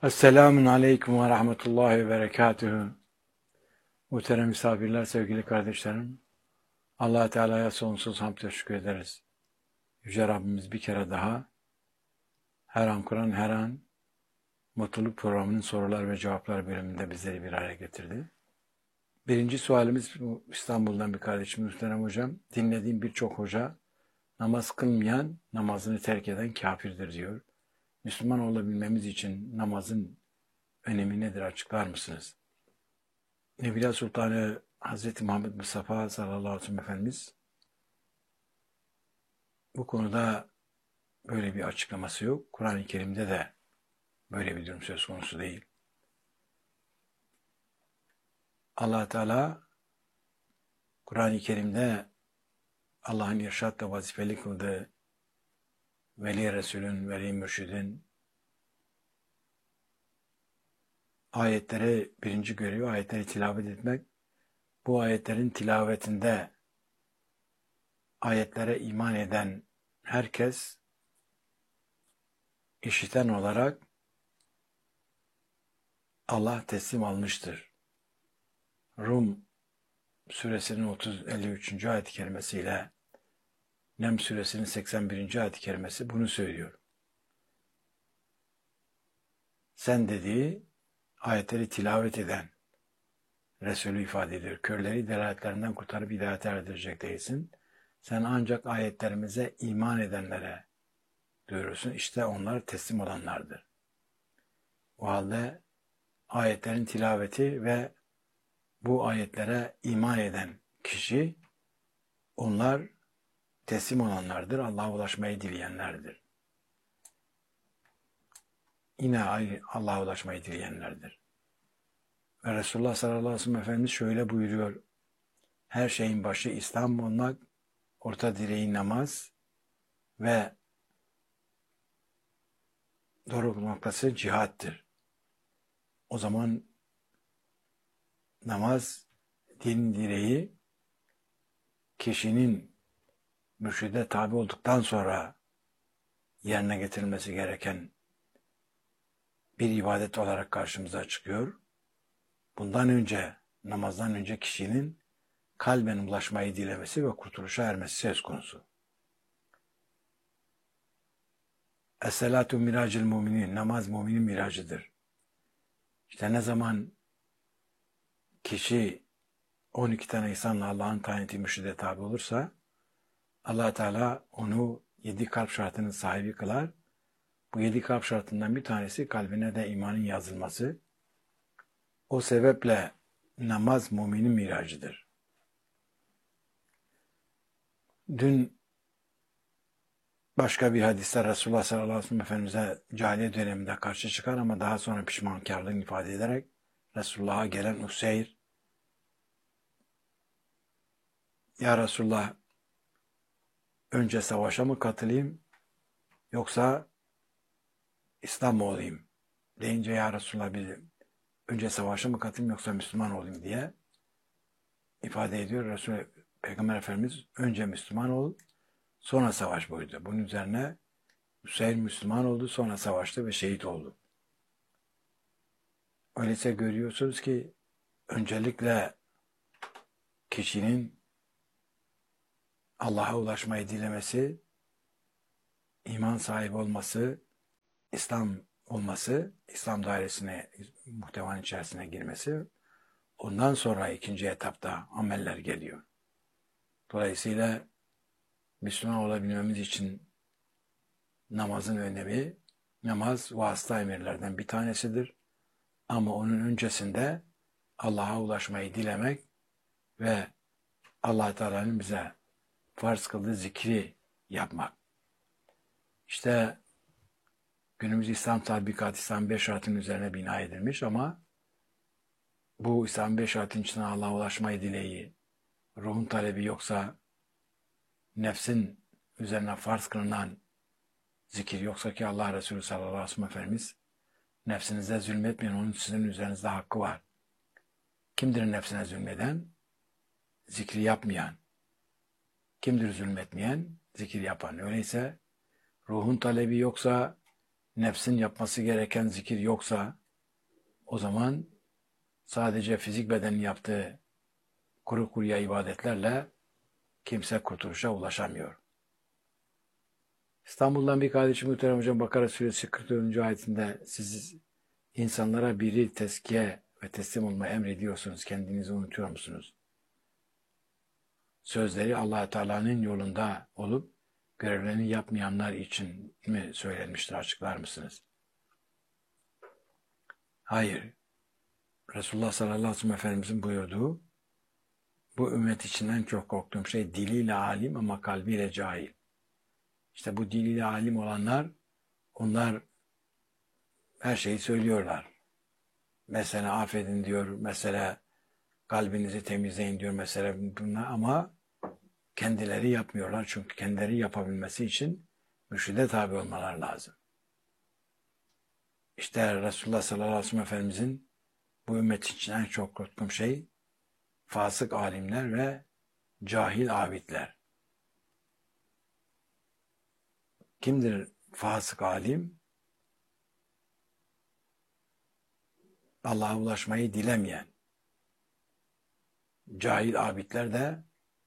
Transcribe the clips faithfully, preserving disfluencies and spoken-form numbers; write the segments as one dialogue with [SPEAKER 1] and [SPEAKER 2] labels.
[SPEAKER 1] Esselamun Aleyküm ve Rahmetullahi ve Berekatühü. Muhterem misafirler, sevgili kardeşlerim. Allah Teala'ya sonsuz hamd ve şükür ederiz. Yüce Rabbimiz bir kere daha her an Kur'an, her an Mutluluk Programı'nın sorular ve cevaplar bölümünde bizleri bir araya getirdi. Birinci sualimiz İstanbul'dan bir kardeşimiz Muhterem Hocam. Dinlediğim birçok hoca namaz kılmayan, namazını terk eden kafirdir diyor. Müslüman olabilmemiz için namazın önemi nedir, açıklar mısınız? Evliya Sultanı Hazreti Muhammed Mustafa sallallahu aleyhi ve sellem Efendimiz bu konuda böyle bir açıklaması yok. Kur'an-ı Kerim'de de böyle bir durum söz konusu değil. Allah Teala Kur'an-ı Kerim'de Allah'ın irşatla vazifeli kıldığı Veli Resulün, Veli Mürşidin ayetleri birinci görüyor. Ayetleri tilavet etmek. Bu ayetlerin tilavetinde ayetlere iman eden herkes işiten olarak Allah teslim almıştır. Rum suresinin otuz elli üçüncü ayet-i kerimesiyle Nem suresinin seksen birinci ayet-i kerimesi bunu söylüyor. Sen dediği ayetleri tilavet eden Resulü ifade ediyor. Körleri delaletlerinden kurtarıp hidayete erdirecek değilsin. Sen ancak ayetlerimize iman edenlere duyurursun. İşte onlar teslim olanlardır. O halde ayetlerin tilaveti ve bu ayetlere iman eden kişi, onlar teslim olanlardır. Allah'a ulaşmayı dileyenlerdir. Yine Allah'a ulaşmayı dileyenlerdir. Ve Resulullah sallallahu aleyhi ve sellem Efendimiz şöyle buyuruyor. Her şeyin başı İslam olmak, orta direği namaz ve doruk noktası cihattır. O zaman namaz, din direği, kişinin mürşide tabi olduktan sonra yerine getirilmesi gereken bir ibadet olarak karşımıza çıkıyor. Bundan önce, namazdan önce kişinin kalben ulaşmayı dilemesi ve kurtuluşa ermesi söz konusu. Es-salatu miracil müminin, namaz müminin miracıdır. İşte ne zaman kişi on iki tane insanla Allah'ın tayin ettiği mürşide tabi olursa, Allah Teala onu yedi kalp şartının sahibi kılar. Bu yedi kalp şartından bir tanesi kalbine de imanın yazılması. O sebeple namaz müminin miracıdır. Dün başka bir hadiste Resulullah sallallahu aleyhi ve sellem Efendimiz'e cahiliye döneminde karşı çıkar ama daha sonra pişmankarlığını ifade ederek Resulullah'a gelen Useyr, ya Resulullah, önce savaşa mı katılayım yoksa İslam mı olayım deyince, ya Resulullah, bir önce savaşa mı katılayım yoksa Müslüman olayım diye ifade ediyor. Resul Peygamber Efendimiz önce Müslüman ol, sonra savaş buyurdu. Bunun üzerine Hüseyin Müslüman oldu, sonra savaştı ve şehit oldu. Öyleyse görüyorsunuz ki öncelikle kişinin Allah'a ulaşmayı dilemesi, iman sahibi olması, İslam olması, İslam dairesine, muhtevanın içerisine girmesi, ondan sonra ikinci etapta ameller geliyor. Dolayısıyla Müslüman olabilmemiz için namazın önemi, namaz vasıta emirlerden bir tanesidir. Ama onun öncesinde Allah'a ulaşmayı dilemek ve Allah Teala'nın bize farz kıldığı zikri yapmak. İşte günümüz İslam tatbikatı İslam beş şartının üzerine bina edilmiş ama bu İslam beş şartın içine Allah'a ulaşmayı dileği, ruhun talebi yoksa, nefsin üzerine farz kılınan zikir yoksa ki Allah Resulü sallallahu aleyhi ve sellem Efendimiz, nefsinize zulmetmeyin, onun sizin üzerinizde hakkı var. Kimdir nefsine zulmeden? Zikri yapmayan. Kimdir zulmetmeyen? Zikir yapan. Öyleyse ruhun talebi yoksa, nefsin yapması gereken zikir yoksa o zaman sadece fizik bedenin yaptığı kuru kuruya ibadetlerle kimse kurtuluşa ulaşamıyor. İstanbul'dan bir kardeşim Muhterem Hocam Bakara Suresi kırk dördüncü ayetinde siz insanlara biri tezkiye ve teslim olmayı emrediyorsunuz. Kendinizi unutuyor musunuz? Sözleri Allah Teala'nın yolunda olup görevlerini yapmayanlar için mi söylenmiştir? Açıklar mısınız? Hayır. Resulullah sallallahu aleyhi ve sellem Efendimizin buyurduğu bu ümmet için en çok korktuğum şey diliyle alim ama kalbiyle cahil. İşte bu diliyle alim olanlar onlar her şeyi söylüyorlar. Mesela affedin diyor, mesela kalbinizi temizleyin diyor mesela bunlar ama kendileri yapmıyorlar. Çünkü kendileri yapabilmesi için mürşide tabi olmalar lazım. İşte Resulullah sallallahu aleyhi ve sellem Efendimizin bu ümmet için en çok korktuğum şey fasık alimler ve cahil abidler. Kimdir fasık alim? Allah'a ulaşmayı dilemeyen. Cahil abidler de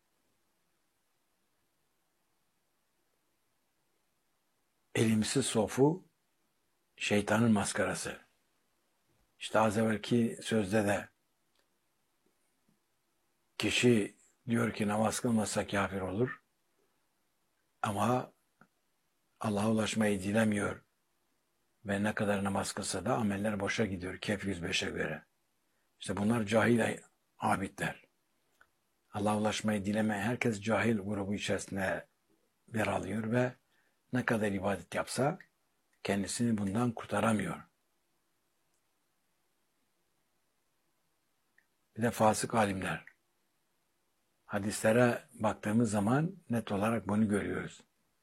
[SPEAKER 1] elimsiz sofu, şeytanın maskarası. İşte az evvelki sözde de kişi diyor ki namaz kılmazsa kafir olur. Ama Allah'a ulaşmayı dilemiyor. Ve ne kadar namaz kılsa da ameller boşa gidiyor. Kehf yüz beşe göre. İşte bunlar cahil abidler. Allah'a ulaşmayı dilemeyen herkes cahil grubu içerisinde yer alıyor ve ne kadar ibadet yapsa kendisini bundan kurtaramıyor. Bir de fasık alimler. Hadislere baktığımız zaman net olarak bunu görüyoruz.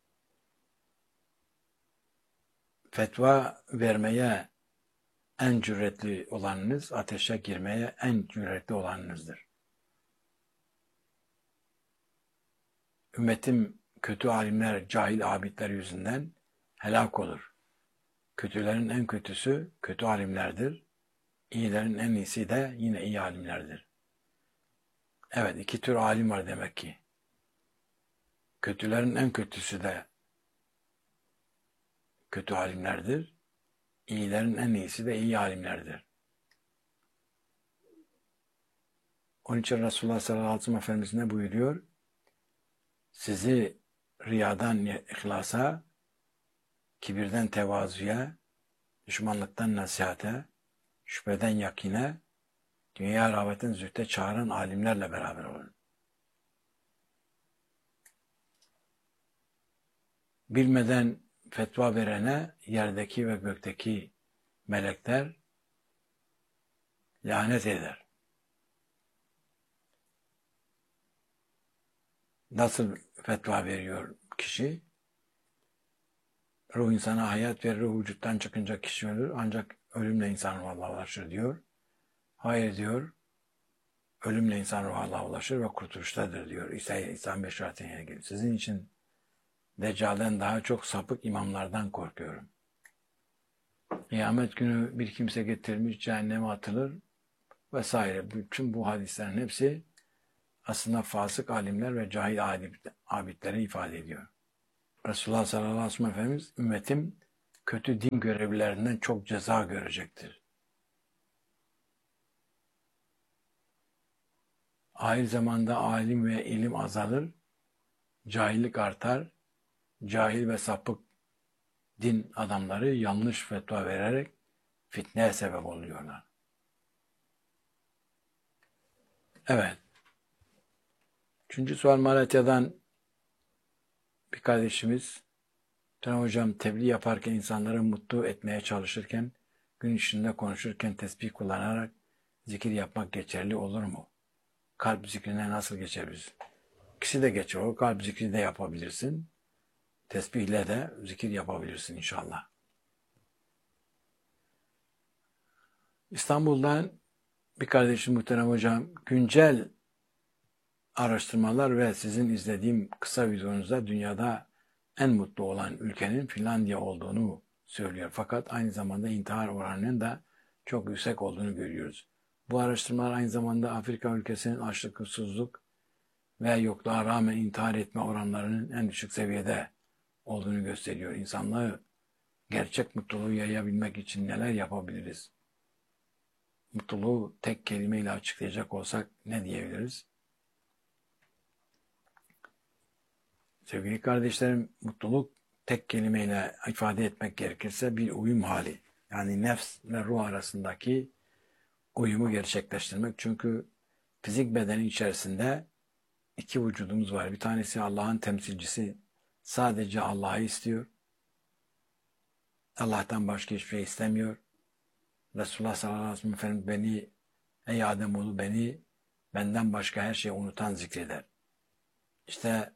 [SPEAKER 1] Fetva vermeye en cüretli olanınız, ateşe girmeye en cüretli olanınızdır. Ümmetim kötü alimler, cahil abidler yüzünden helak olur. Kötülerin en kötüsü kötü alimlerdir. İyilerin en iyisi de yine iyi alimlerdir. Evet, iki tür alim var demek ki. Kötülerin en kötüsü de kötü alimlerdir. İyilerin en iyisi de iyi alimlerdir. Onun için Resulullah sallallahu aleyhi ve sellem Efendimiz ne buyuruyor? Sizi riyadan ihlasa, kibirden tevazuya, düşmanlıktan nasihate, şüpheden yakine, dünya rağbetten zühte çağıran alimlerle beraber olun. Bilmeden fetva verene yerdeki ve gökteki melekler lanet eder. Nasıl fetva veriyor kişi? Ruh insana hayat verir, ruh vücuttan çıkınca kişi ölür. Ancak ölümle insan ruh Allah'a ulaşır diyor. Hayır diyor. Ölümle insan ruh Allah'a ulaşır ve kurtuluştadır diyor. İsa, İsa beşaretine ilgili. Sizin için Deccal'den daha çok sapık imamlardan korkuyorum. Kıyamet günü bir kimse getirilmiş, cehenneme atılır vesaire. Bütün bu hadislerin hepsi aslında fasık alimler ve cahil abidleri ifade ediyor. Resulullah sallallahu aleyhi ve sellem Efendimiz, ümmetim kötü din görevlilerinden çok ceza görecektir. Ahir zamanda alim ve ilim azalır, cahillik artar, cahil ve sapık din adamları yanlış fetva vererek fitneye sebep oluyorlar. Evet. Üçüncü sual Malatya'dan bir kardeşimiz, Hocam, hocam tebliğ yaparken insanları mutlu etmeye çalışırken, gün içinde konuşurken tesbih kullanarak zikir yapmak geçerli olur mu? Kalp zikrine nasıl geçebiliriz? İkisi de geçer. O kalp zikri de yapabilirsin. Tesbihle de zikir yapabilirsin inşallah. İstanbul'dan bir kardeşim Muhterem Hocam, güncel araştırmalar ve sizin izlediğim kısa videonuzda dünyada en mutlu olan ülkenin Finlandiya olduğunu söylüyor. Fakat aynı zamanda intihar oranının da çok yüksek olduğunu görüyoruz. Bu araştırmalar aynı zamanda Afrika ülkesinin açlık, susuzluk ve yokluğa rağmen intihar etme oranlarının en düşük seviyede olduğunu gösteriyor. İnsanlığı gerçek mutluluğu yayabilmek için neler yapabiliriz? Mutluluğu tek kelimeyle açıklayacak olsak ne diyebiliriz? Sevgili kardeşlerim, mutluluk tek kelimeyle ifade etmek gerekirse bir uyum hali. Yani nefs ve ruh arasındaki uyumu gerçekleştirmek. Çünkü fizik bedenin içerisinde iki vücudumuz var. Bir tanesi Allah'ın temsilcisi. Sadece Allah'ı istiyor. Allah'tan başka hiçbir şey istemiyor. Resulullah sallallahu aleyhi ve sellem Efendimiz beni, ey Ademoğlu beni benden başka her şeyi unutan zikreder. İşte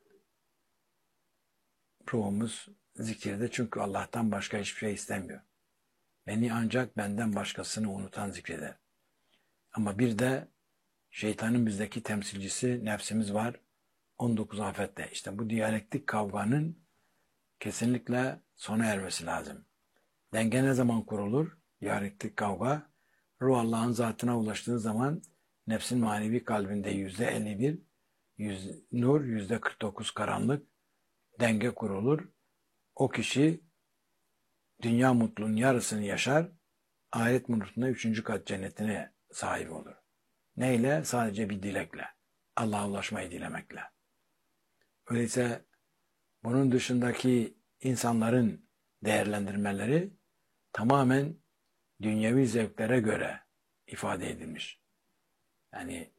[SPEAKER 1] ruhumuz zikirde çünkü Allah'tan başka hiçbir şey istemiyor. Beni ancak benden başkasını unutan zikreder. Ama bir de şeytanın bizdeki temsilcisi nefsimiz var. on dokuz afette. İşte bu diyalektik kavganın kesinlikle sona ermesi lazım. Denge ne zaman kurulur? Diyalektik kavga, ruh Allah'ın zatına ulaştığı zaman nefsin manevi kalbinde yüzde elli bir yüz, nur, yüzde kırk dokuz karanlık denge kurulur. O kişi dünya mutluluğunun yarısını yaşar, ahiret mutluluğunda üçüncü kat cennetine sahip olur. Neyle? Sadece bir dilekle. Allah'a ulaşmayı dilemekle. Öyleyse bunun dışındaki insanların değerlendirmeleri tamamen dünyevi zevklere göre ifade edilmiş. Yani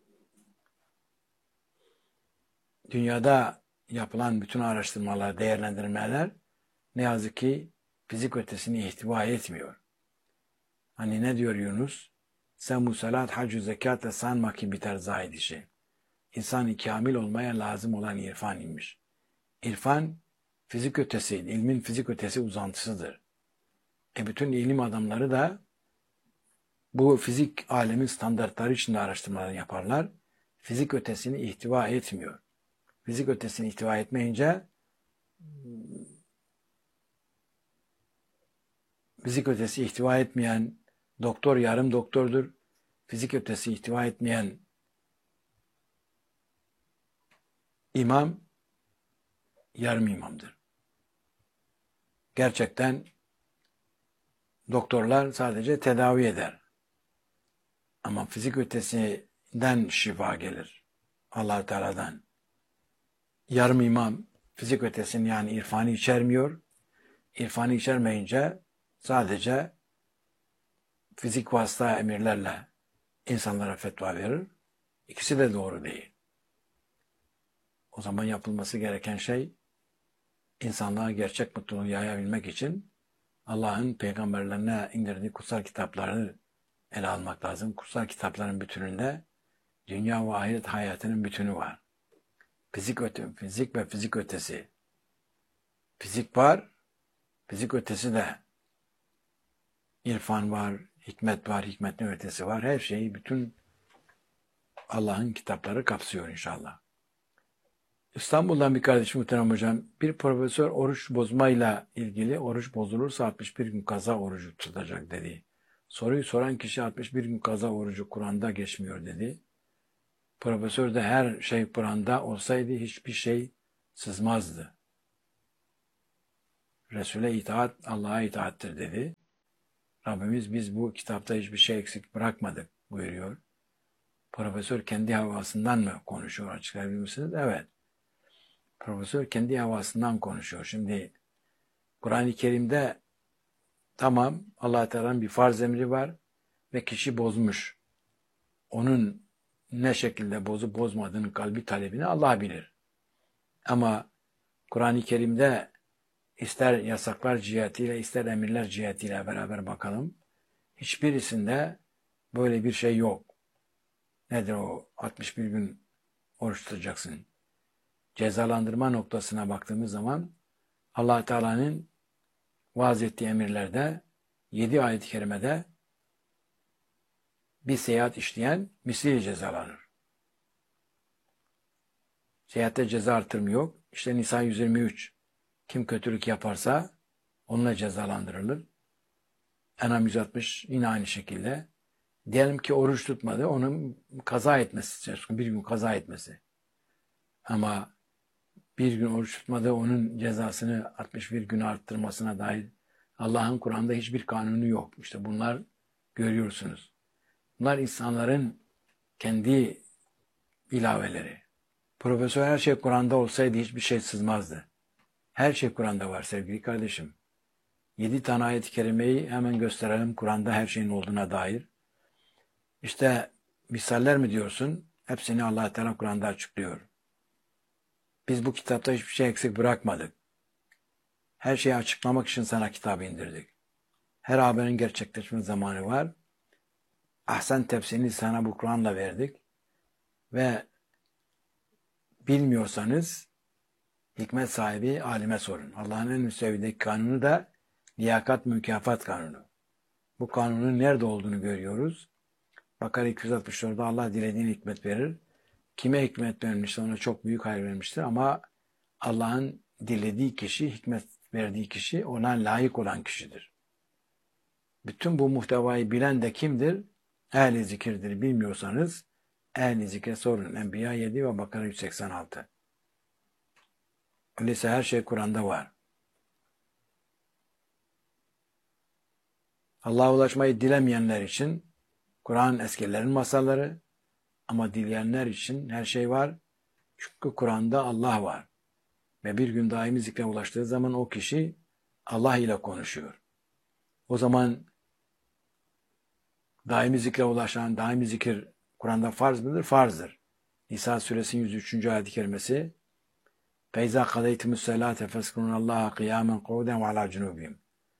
[SPEAKER 1] dünyada yapılan bütün araştırmalar, değerlendirmeler ne yazık ki fizik ötesini ihtiva etmiyor. Hani ne diyor Yunus? Sen bu salat, hac-ı zekat sanma ki biter zahid işi. İnsan kamil olmaya lazım olan irfan imiş. İrfan fizik ötesi, ilmin fizik ötesi uzantısıdır. E bütün ilim adamları da bu fizik alemin standartları içinde araştırmalar yaparlar. Fizik ötesini ihtiva etmiyor. Fizik ötesini ihtiva etmeyince fizik ötesi ihtiva etmeyen doktor yarım doktordur. Fizik ötesi ihtiva etmeyen imam yarım imamdır. Gerçekten doktorlar sadece tedavi eder. Ama fizik ötesinden şifa gelir. Allah Teala'dan. Yarım imam fizik ötesini yani irfanı içermiyor. İrfanı içermeyince sadece fizik vasıta emirlerle insanlara fetva verir. İkisi de doğru değil. O zaman yapılması gereken şey insanlığa gerçek mutluluğu yayabilmek için Allah'ın peygamberlerine indirdiği kutsal kitaplarını ele almak lazım. Kutsal kitapların bütününde dünya ve ahiret hayatının bütünü var. Fizik, öte, fizik ve fizik ötesi. Fizik var, fizik ötesi de. İrfan var, hikmet var, hikmetin ötesi var. Her şeyi, bütün Allah'ın kitapları kapsıyor inşallah. İstanbul'dan bir kardeşim muhterem hocam, bir profesör oruç bozmayla ilgili oruç bozulursa altmış bir gün kaza orucu tutacak dedi. Soruyu soran kişi altmış bir gün kaza orucu Kur'an'da geçmiyor dedi. Profesör de her şey Kur'an'da olsaydı hiçbir şey sızmazdı. Resul'e itaat Allah'a itaattir dedi. Rabbimiz biz bu kitapta hiçbir şey eksik bırakmadık buyuruyor. Profesör kendi havasından mı konuşuyor, açıklayabilir misiniz? Evet. Profesör kendi havasından konuşuyor. Şimdi Kur'an-ı Kerim'de tamam Allah Teala'nın bir farz emri var ve kişi bozmuş. Onun ne şekilde bozup bozmadığını kalbi talebini Allah bilir. Ama Kur'an-ı Kerim'de ister yasaklar cihetiyle ister emirler cihetiyle beraber bakalım. Hiçbirisinde böyle bir şey yok. Nedir o? altmış bir gün oruç tutacaksın. Cezalandırma noktasına baktığımız zaman Allah Teala'nın vaaz ettiği emirlerde yedi ayet-i kerimede bir seyahat işleyen misliyle cezalanır. Seyahatte ceza artırımı yok. İşte Nisa yüz yirmi üç. Kim kötülük yaparsa onunla cezalandırılır. En'am yüz altmış yine aynı şekilde. Diyelim ki oruç tutmadı, onun kaza etmesi, bir gün kaza etmesi. Ama bir gün oruç tutmadı, onun cezasını altmış bir güne arttırmasına dair Allah'ın Kur'an'da hiçbir kanunu yok. İşte bunlar görüyorsunuz. Bunlar insanların kendi ilaveleri. Profesör her şey Kur'an'da olsaydı hiçbir şey sızmazdı. Her şey Kur'an'da var sevgili kardeşim. Yedi tane ayet-i kerimeyi hemen gösterelim Kur'an'da her şeyin olduğuna dair. İşte misaller mi diyorsun? Hepsini Allah Teala Kur'an'da açıklıyor. Biz bu kitapta hiçbir şey eksik bırakmadık. Her şeyi açıklamak için sana kitabı indirdik. Her haberin gerçekleşme zamanı var. Ahsen tefsirini sana bu Kur'an'la verdik. Ve bilmiyorsanız hikmet sahibi alime sorun. Allah'ın en üst seviyedeki kanunu da liyakat mükafat kanunu. Bu kanunun nerede olduğunu görüyoruz. Bakara iki yüz altmış dörtte Allah dilediğine hikmet verir. Kime hikmet vermişse ona çok büyük hayır vermiştir. Ama Allah'ın dilediği kişi, hikmet verdiği kişi ona layık olan kişidir. Bütün bu muhtevayı bilen de kimdir? Ehl-i zikirdir. Bilmiyorsanız ehl-i zikre sorun. Enbiya yedi ve Bakara yüz seksen altı. Öyleyse her şey Kur'an'da var. Allah'a ulaşmayı dilemeyenler için Kur'an eskilerin masalları, ama dileyenler için her şey var. Çünkü Kur'an'da Allah var. Ve bir gün daimi zikre ulaştığı zaman o kişi Allah ile konuşuyor. O zaman daimi zikre ulaşan, daimi zikir Kur'an'da farz mıdır? Farzdır. Nisa suresinin yüz üçüncü ayet-i kerimesi فَاِذَا قَضَيْتُمُ السَّلَاةَ فَاسْكُرُونَ اللّٰهَ قِيَامًا قُعُودًا وَعَلَى جُنُوبِهِمْ.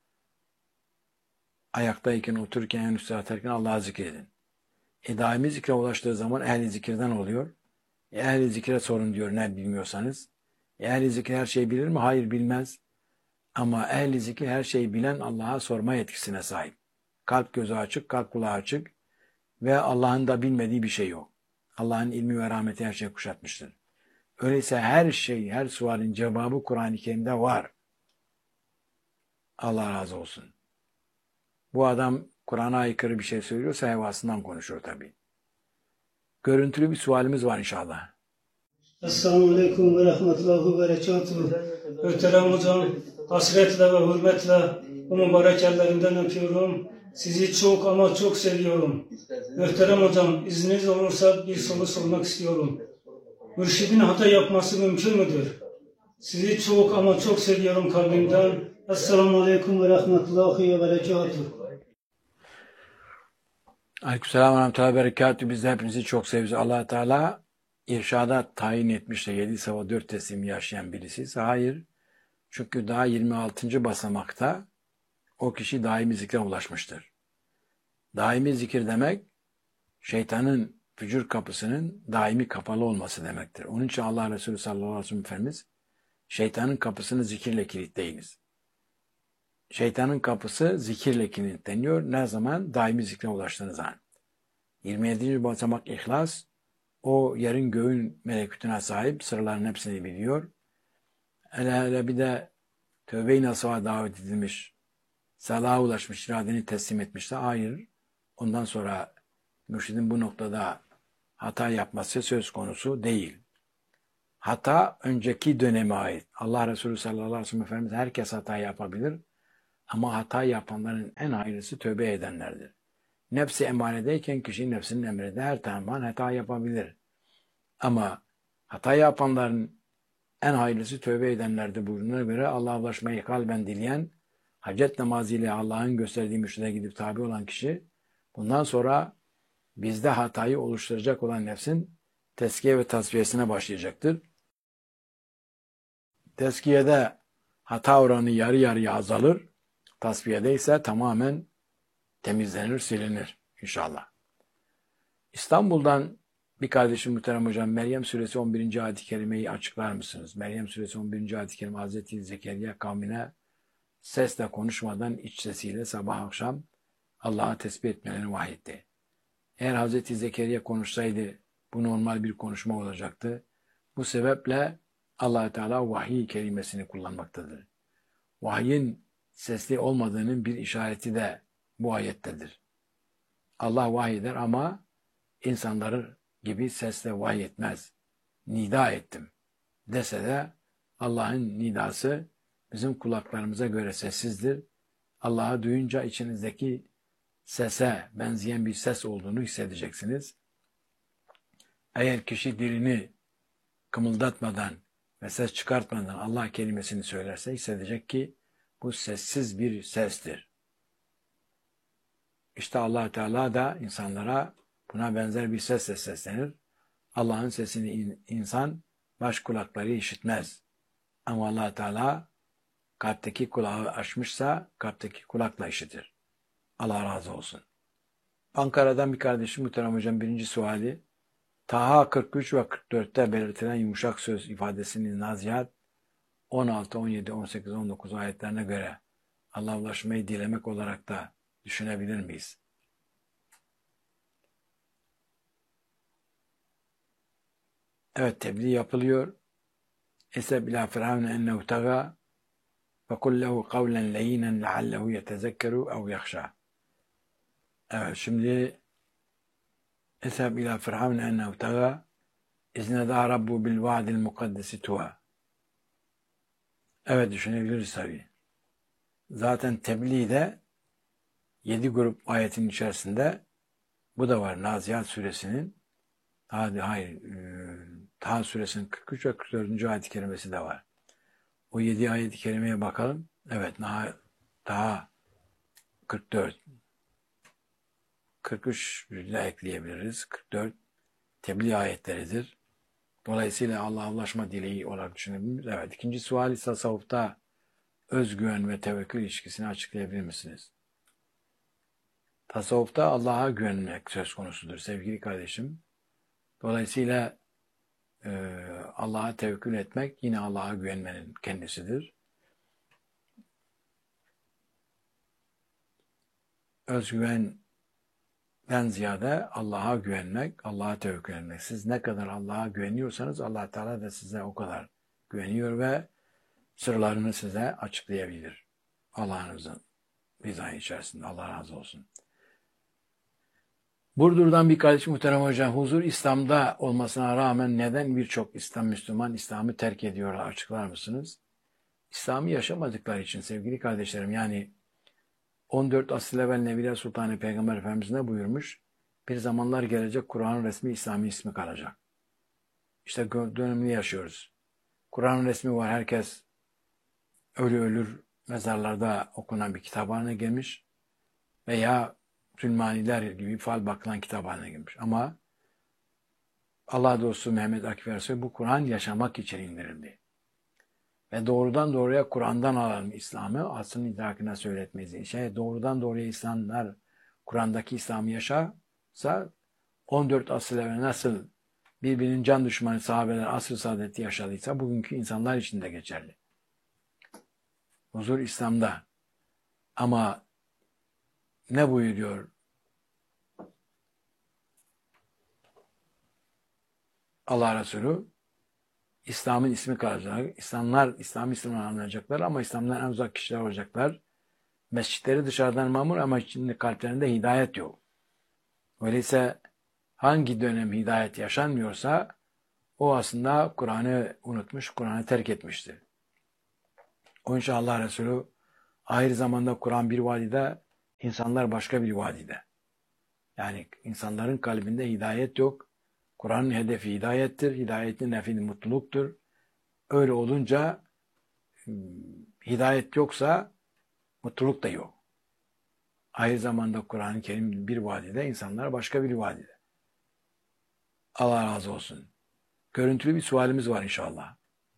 [SPEAKER 1] Ayaktayken, otururken, en üstü atarken Allah'ı zikredin. E daimi zikre ulaştığı zaman ehli zikirden oluyor. E, ehli zikre sorun diyor ne bilmiyorsanız. E, ehli zikir her şeyi bilir mi? Hayır, bilmez. Ama ehli zikir her şeyi bilen Allah'a sorma yetkisine sahip. Kalp gözü açık, kalp kulağı açık ve Allah'ın da bilmediği bir şey yok. Allah'ın ilmi ve rahmeti her şeyi kuşatmıştır. Öyleyse her şey, her sualin cevabı Kur'an-ı Kerim'de var. Allah razı olsun. Bu adam Kur'an'a aykırı bir şey söylüyorsa hevasından konuşuyor tabii. Görüntülü bir sualimiz var inşallah.
[SPEAKER 2] Esselamu Aleyküm ve Rahmetullahi ve Berekatuhu. Muhterem hocam, hasretle ve hürmetle bu mübarek ellerinden öpüyorum. Sizi çok ama çok seviyorum. Muhterem hocam, izniniz olursa bir soru sormak istiyorum. Mürşidin hata yapması mümkün müdür? Sizi çok ama çok seviyorum kalbimden. Esselamu Aleyküm ve Rahmetullahi ve Berekatuhu.
[SPEAKER 1] Aleykümselam ve Rahmetullahi ve Berekatuhu. Biz de hepinizi çok seviyoruz. Allah Teala irşada tayin etmiş de yedi sabah dört teslim yaşayan birisi. Hayır. Çünkü daha yirmi altıncı basamakta o kişi daimi zikre ulaşmıştır. Daimi zikir demek şeytanın fücur kapısının daimi kapalı olması demektir. Onun için Allah Resulü sallallahu aleyhi ve sellem Efendimiz şeytanın kapısını zikirle kilitleyiniz. Şeytanın kapısı zikirle kilitleniyor. Ne zaman? Daimi zikre ulaştığınız zaman. yirmi yedinci basamak ihlas. O yerin göğün melekutuna sahip, sırların hepsini biliyor. Hele hele bir de tövbe-i nasuha davet edilmiş, salaha ulaşmış, iradeni teslim etmişse hayır. Ondan sonra mürşidin bu noktada hata yapması söz konusu değil. Hata önceki döneme ait. Allah Resulü sallallahu aleyhi ve sellem Efendimiz herkes hata yapabilir. Ama hata yapanların en hayırlısı tövbe edenlerdir. Nefsi emanedeyken kişi nefsinin emrinde her zaman hata yapabilir. Ama hata yapanların en hayırlısı tövbe edenlerdir buyruğuna göre Allah'a ulaşmayı kalben dileyen, hacet namazıyla Allah'ın gösterdiği mürşide gidip tabi olan kişi, bundan sonra bizde hatayı oluşturacak olan nefsin teskiye ve tasfiyesine başlayacaktır. Teskiyede hata oranı yarı yarıya azalır, tasfiyede ise tamamen temizlenir, silinir inşallah. İstanbul'dan bir kardeşim muhterem hocam, Meryem suresi on birinci ayet-i kerimeyi açıklar mısınız? Meryem suresi on birinci ayet-i kerime Hazreti Zekeriya kavmine sesle konuşmadan iç sesiyle sabah akşam Allah'a tesbih etmelerini vahyetti. Eğer Hazreti Zekeriya konuşsaydı bu normal bir konuşma olacaktı. Bu sebeple Allah Teala vahiy kelimesini kullanmaktadır. Vahyin sesli olmadığının bir işareti de bu ayettedir. Allah vahyeder ama insanları gibi sesle vahiy etmez. Nida ettim dese de Allah'ın nidası bizim kulaklarımıza göre sessizdir. Allah'ı duyunca içinizdeki sese benzeyen bir ses olduğunu hissedeceksiniz. Eğer kişi dilini kımıldatmadan ve ses çıkartmadan Allah kelimesini söylerse hissedecek ki bu sessiz bir sestir. İşte Allah Teala da insanlara buna benzer bir sesle seslenir. Allah'ın sesini insan baş kulakları işitmez. Ama Allah Teala kalpteki kulağı açmışsa kalpteki kulakla işitir. Allah razı olsun. Ankara'dan bir kardeşim Muhterem Hocam birinci suali Taha kırk üç ve kırk dörtte belirtilen yumuşak söz ifadesinin Nazihat on altı, on yedi, on sekiz, on dokuz ayetlerine göre Allah'a ulaşmayı dilemek olarak da düşünebilir miyiz? Evet, tebliğ yapılıyor. Eseb ila firavne ennehu taga ve kul lehu kavlen leyinen leallehu yetezekkeru ev yakhşa. Evet, şimdi Eseb ila firavne ennehu taga izneda rabbu bil vaadil mukaddesi tuva. Evet, düşünebiliriz tabii. Zaten tebliğ de yedi grup ayetin içerisinde bu da var. Nazihat suresinin hadi hayır Taha suresinin kırk üç ve kırk dördüncü ayet-i kerimesi de var. O yedi ayet-i kerimeye bakalım. Evet, Taha kırk dört kırk üç ile ekleyebiliriz. kırk dört tebliğ ayetleridir. Dolayısıyla Allah'a ulaşma dileği olarak düşünebiliriz. Evet, ikinci sual ise tasavvufta özgüven ve tevekkül ilişkisini açıklayabilir misiniz? Tasavvufta Allah'a güvenmek söz konusudur sevgili kardeşim. Dolayısıyla e, Allah'a tevekkül etmek yine Allah'a güvenmenin kendisidir. Özgüvenden ziyade Allah'a güvenmek, Allah'a tevekkül etmek. Siz ne kadar Allah'a güveniyorsanız Allah Teala da size o kadar güveniyor ve sırlarını size açıklayabilir. Allah'ınızın rızayı içerisinde. Allah razı olsun. Burdur'dan bir kardeşim Muhterem Hocam, huzur İslam'da olmasına rağmen neden birçok İslam Müslüman İslam'ı terk ediyorlar, açıklar mısınız? İslam'ı yaşamadıkları için sevgili kardeşlerim, yani on dört asıl evvel Nebiler Sultanı Peygamber Efendimiz ne buyurmuş? Bir zamanlar gelecek Kur'an'ın resmi İslami ismi kalacak. İşte dönemini yaşıyoruz. Kur'an'ın resmi var, herkes ölü ölür mezarlarda okunan bir kitap haline gelmiş veya Sülmaniler gibi fal bakılan kitap haline gelmiş. Ama Allah dostu Mehmet Akif Ersoy bu Kur'an yaşamak için indirildi. Ve doğrudan doğruya Kur'an'dan alalım İslam'ı, aslının idrakine söyletmeyiz. Şey, doğrudan doğruya insanlar Kur'an'daki İslam'ı yaşarsa on dört asıl evvel nasıl birbirinin can düşmanı sahabeler asr-ı saadeti yaşadıysa bugünkü insanlar için de geçerli. Huzur İslam'da. Ama ne buyuruyor Allah Resulü? İslam'ın ismi kalacak. İslamlar, İslam İslam'ı anlayacaklar ama İslam'dan en uzak kişiler olacaklar. Mescitleri dışarıdan mamur ama içinde kalplerinde hidayet yok. Öyleyse hangi dönem hidayet yaşanmıyorsa o aslında Kur'an'ı unutmuş, Kur'an'ı terk etmiştir. O inşallah Resulü ahir zamanda Kur'an bir vadide, insanlar başka bir vadide. Yani insanların kalbinde hidayet yok. Kur'an'ın hedefi hidayettir. Hidayetin nefi mutluluktur. Öyle olunca hidayet yoksa mutluluk da yok. Ahir zamanda Kur'an-ı Kerim bir vadide, insanlar başka bir vadide. Allah razı olsun. Görüntülü bir sualimiz var inşallah.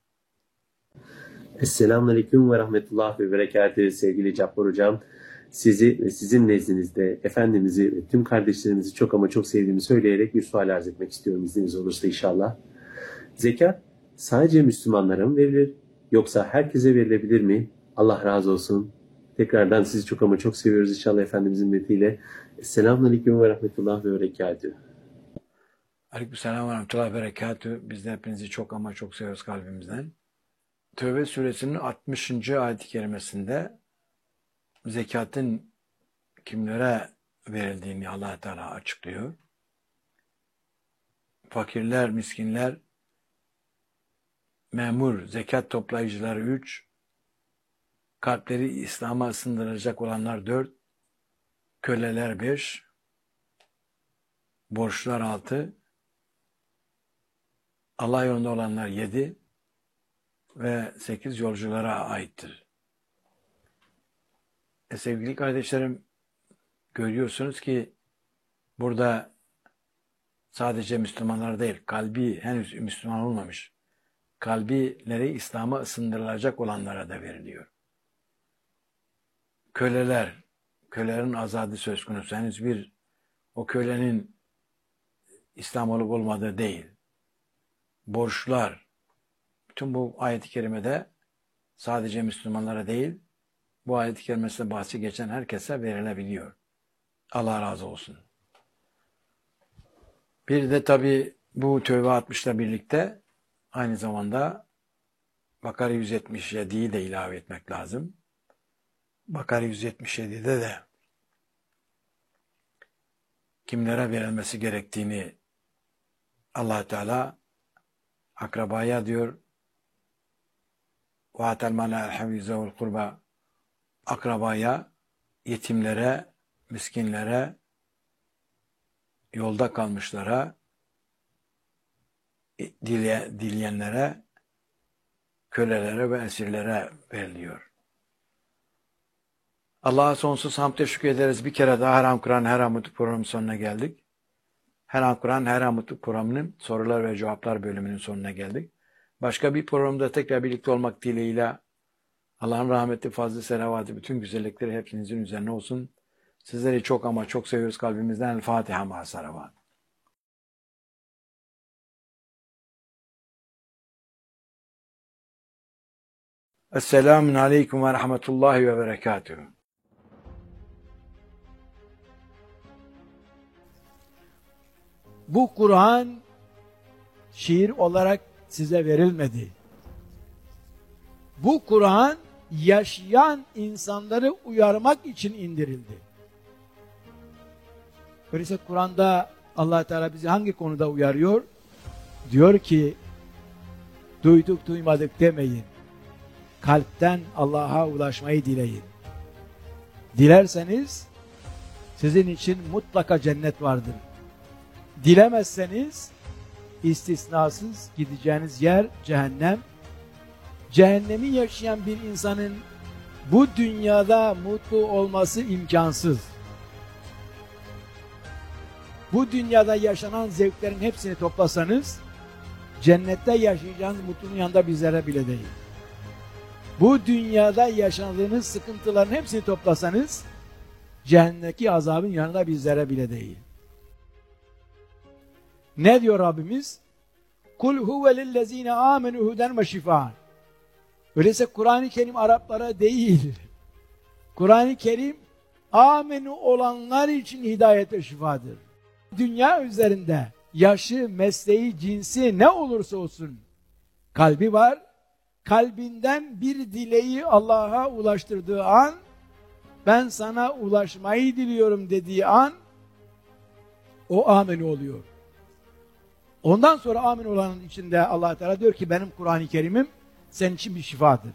[SPEAKER 3] Esselamun ve Rahmetullah ve Berekatühü sevgili Cabbar Hocam. Sizi ve sizin nezdinizde Efendimiz'i ve tüm kardeşlerimizi çok ama çok sevdiğimi söyleyerek bir sual arz etmek istiyorum izniniz olursa inşallah. Zekat sadece Müslümanlara mı verilir yoksa herkese verilebilir mi? Allah razı olsun. Tekrardan sizi çok ama çok seviyoruz inşallah Efendimizin metniyle. Esselamun ve Rahmetullah ve Berekatühü.
[SPEAKER 1] Aleykümselam ve Rahmetullah ve Berekatühü. Biz de hepinizi çok ama çok seviyoruz kalbimizden. Tövbe suresinin altmışıncı ayet-i kerimesinde zekatın kimlere verildiğini Allah Teala açıklıyor. Fakirler, miskinler, memur, zekat toplayıcıları üç, kalpleri İslam'a ısındıracak olanlar dört, köleler beş, borçlular altı, Allah yolunda olanlar yedi ve sekiz yolculara aittir. E sevgili kardeşlerim, görüyorsunuz ki burada sadece Müslümanlar değil, kalbi henüz Müslüman olmamış, kalbileri İslam'a ısındırılacak olanlara da veriliyor. Köleler, kölelerin azadı söz konusu. Henüz bir o kölenin İslam olup olmadığı değil. Borçlular, bütün bu ayet-i kerimede sadece Müslümanlara değil, bu ayet-i kerimesinde bahsi geçen herkese verilebiliyor. Allah razı olsun. Bir de tabi bu Tevbe altmışla birlikte aynı zamanda Bakara yüz yetmiş yediyi de ilave etmek lazım. Bakara yüz yetmiş yedide de kimlere verilmesi gerektiğini Allah Teala akrabaya diyor, وَاَتَ الْمَنَا الْحَوِيزَ وَالْقُرْبَ, akrabaya, yetimlere, miskinlere, yolda kalmışlara, dile, dileyenlere, kölelere ve esirlere veriliyor. Allah'a sonsuz hamd şükür ederiz. Bir kere daha Her An Kur'an Her An Mutlu programının sonuna geldik. Her An Kur'an Her An Mutlu programının sorular ve cevaplar bölümünün sonuna geldik. Başka bir programda tekrar birlikte olmak dileğiyle Allah'ın rahmeti, fazlı selavatı, bütün güzellikleri hepinizin üzerine olsun. Sizleri çok ama çok seviyoruz kalbimizden. El Fatiha ma salavat. Esselamun aleyküm ve rahmetullahi ve berekatuhu.
[SPEAKER 4] Bu Kur'an şiir olarak size verilmedi. Bu Kur'an yaşayan insanları uyarmak için indirildi. Öyleyse Kur'an'da Allah Teala bizi hangi konuda uyarıyor? Diyor ki, duyduk duymadık demeyin. Kalpten Allah'a ulaşmayı dileyin. Dilerseniz sizin için mutlaka cennet vardır. Dilemezseniz istisnasız gideceğiniz yer cehennem. Cehennemi yaşayan bir insanın bu dünyada mutlu olması imkansız. Bu dünyada yaşanan zevklerin hepsini toplasanız cennette yaşayacağınız mutluluğun yanında bir zerre bile değil. Bu dünyada yaşadığınız sıkıntıların hepsini toplasanız cehennemdeki azabın yanında bir zerre bile değil. Ne diyor Rabbimiz? Kul huve lillezine amenu huden ve şifaan. Öyleyse Kur'an-ı Kerim Araplara değil. Kur'an-ı Kerim amenu olanlar için hidayet ve şifadır. Dünya üzerinde yaşı, mesleği, cinsi ne olursa olsun kalbi var. Kalbinden bir dileği Allah'a ulaştırdığı an, ben sana ulaşmayı diliyorum dediği an o amenu oluyor. Ondan sonra amin olanın içinde Allah Teala diyor ki benim Kur'an-ı Kerim'im senin için bir şifadır.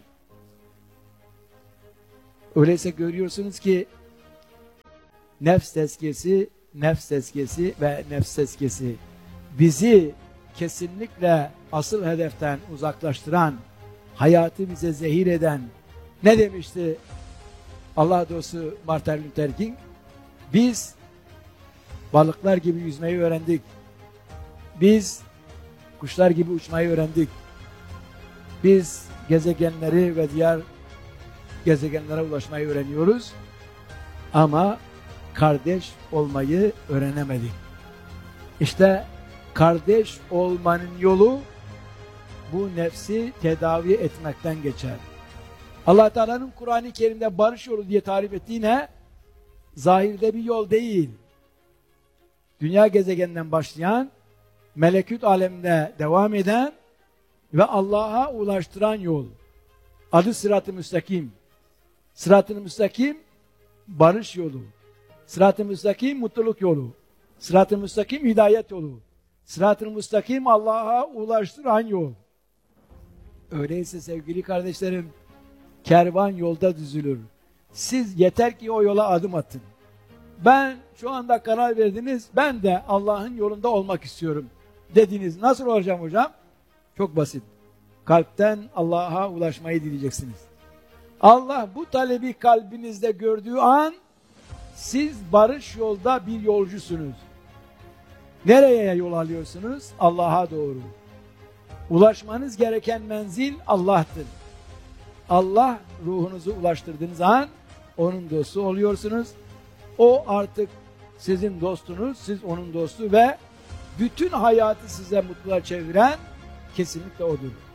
[SPEAKER 4] Öyleyse görüyorsunuz ki nefs tezkiyesi, nefs tezkiyesi ve nefs tezkiyesi bizi kesinlikle asıl hedeften uzaklaştıran, hayatı bize zehir eden, ne demişti Allah dostu Martin Luther King? Biz balıklar gibi yüzmeyi öğrendik. Biz kuşlar gibi uçmayı öğrendik. Biz gezegenleri ve diğer gezegenlere ulaşmayı öğreniyoruz. Ama kardeş olmayı öğrenemedik. İşte kardeş olmanın yolu bu nefsi tedavi etmekten geçer. Allah Teala'nın Kur'an-ı Kerim'de barış yolu diye tarif ettiği ne? Zahirde bir yol değil. Dünya gezegeninden başlayan, melekut aleminde devam eden ve Allah'a ulaştıran yol. Adı sırat-ı müstakim. Sırat-ı müstakim barış yolu. Sırat-ı müstakim mutluluk yolu. Sırat-ı müstakim hidayet yolu. Sırat-ı müstakim Allah'a ulaştıran yol. Öyleyse sevgili kardeşlerim, kervan yolda düzülür. Siz yeter ki o yola adım atın. Ben şu anda karar verdiniz, ben de Allah'ın yolunda olmak istiyorum dediniz. Nasıl olacağım hocam? Çok basit. Kalpten Allah'a ulaşmayı dileyeceksiniz. Allah bu talebi kalbinizde gördüğü an siz barış yolda bir yolcusunuz. Nereye yol alıyorsunuz? Allah'a doğru. Ulaşmanız gereken menzil Allah'tır. Allah ruhunuzu ulaştırdığınız an onun dostu oluyorsunuz. O artık sizin dostunuz, siz onun dostu ve bütün hayatı size mutluluğa çeviren kesinlikle odur.